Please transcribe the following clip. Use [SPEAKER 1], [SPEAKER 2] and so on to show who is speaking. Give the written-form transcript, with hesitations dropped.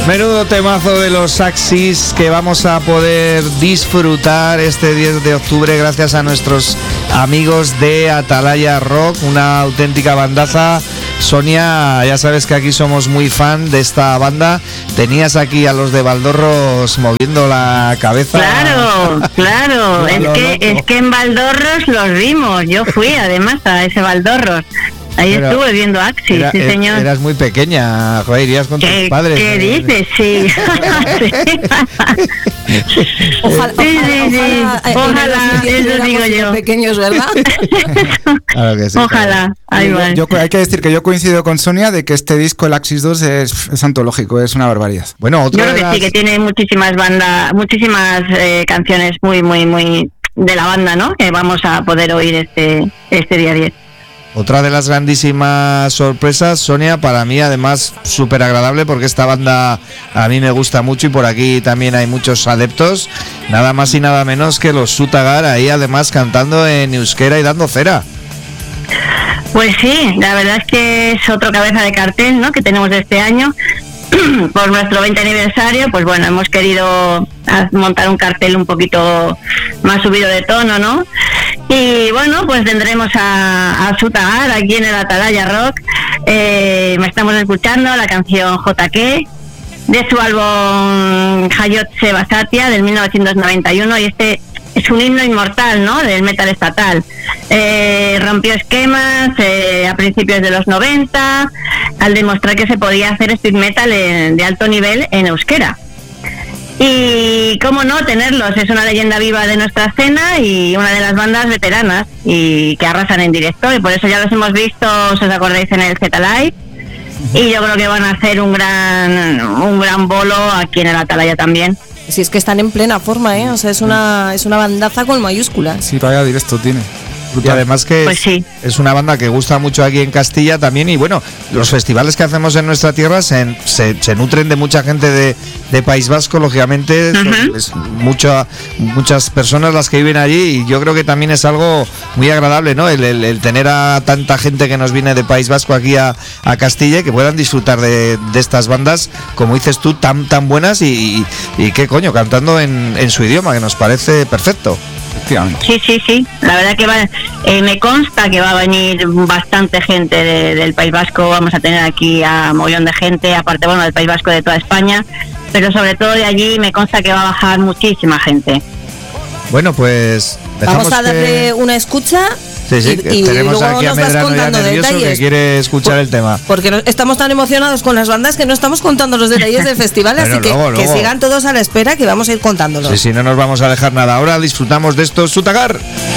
[SPEAKER 1] Menudo temazo de los Axis que vamos a poder disfrutar este 10 de octubre gracias a nuestros amigos de Atalaya Rock, una auténtica bandaza. Sonia, ya sabes que aquí somos muy fan de esta banda. Tenías aquí a los de Valdorros moviendo la cabeza.
[SPEAKER 2] Claro. Es que en Valdorros los vimos. Yo fui además a ese Valdorros. Ahí estuve viendo Axis, sí señor.
[SPEAKER 1] Eras muy pequeña, joder, irías con tus padres.
[SPEAKER 2] ¿Qué dices? Sí. Ojalá, eso digo yo.
[SPEAKER 3] Pequeños, ¿verdad?
[SPEAKER 1] Claro que sí.
[SPEAKER 2] Ojalá. Hay
[SPEAKER 4] que decir que yo coincido con Sonia de que este disco, el Axis 2, es antológico, es una barbaridad.
[SPEAKER 1] Bueno,
[SPEAKER 2] yo creo que sí, que tiene muchísimas canciones muy, muy, muy de la banda, ¿no? Que vamos a poder oír este día 10.
[SPEAKER 1] Otra de las grandísimas sorpresas, Sonia, para mí además súper agradable porque esta banda a mí me gusta mucho y por aquí también hay muchos adeptos, nada más y nada menos que los Sutagar ahí además cantando en euskera y dando cera.
[SPEAKER 2] Pues sí, la verdad es que es otro cabeza de cartel, ¿no?, que tenemos de este año. Por nuestro 20 aniversario, pues bueno, hemos querido montar un cartel un poquito más subido de tono, ¿no? Y bueno, pues tendremos a Sutagar aquí en el Atalaya Rock. Me estamos escuchando la canción JK de su álbum Hayotse Basatia del 1991 y este es un himno inmortal, ¿no?, del metal estatal. Rompió esquemas a principios de los 90 al demostrar que se podía hacer speed metal de alto nivel en euskera. Y cómo no tenerlos, es una leyenda viva de nuestra escena y una de las bandas veteranas y que arrasan en directo, y por eso ya los hemos visto, si os acordáis, en el Z Live, y yo creo que van a hacer un gran bolo aquí en el Atalaya también.
[SPEAKER 3] Si es que están en plena forma, o sea, es una bandaza con mayúsculas.
[SPEAKER 4] Sí, vaya directo tiene.
[SPEAKER 1] Y además que
[SPEAKER 2] pues sí,
[SPEAKER 1] es una banda que gusta mucho aquí en Castilla también, y bueno, los festivales que hacemos en nuestra tierra se nutren de mucha gente de País Vasco, lógicamente. Es muchas personas las que viven allí, y yo creo que también es algo muy agradable, ¿no? El tener a tanta gente que nos viene de País Vasco aquí a Castilla y que puedan disfrutar de estas bandas, como dices tú, tan buenas y qué coño, cantando en su idioma, que nos parece perfecto.
[SPEAKER 2] Sí, la verdad que me consta que va a venir bastante gente del País Vasco. Vamos a tener aquí a mogollón de gente, aparte, bueno, del País Vasco, de toda España, pero sobre todo de allí me consta que va a bajar muchísima gente.
[SPEAKER 1] Bueno, pues
[SPEAKER 3] vamos a darle una escucha.
[SPEAKER 1] Sí, y tenemos aquí a Medrano ya nervioso que quiere escuchar el tema.
[SPEAKER 3] Porque estamos tan emocionados con las bandas que no estamos contando los detalles del festival, así que luego. Que sigan todos a la espera, que vamos a ir contándolos.
[SPEAKER 1] Sí, no nos vamos a dejar nada. Ahora disfrutamos de esto, Sutagar.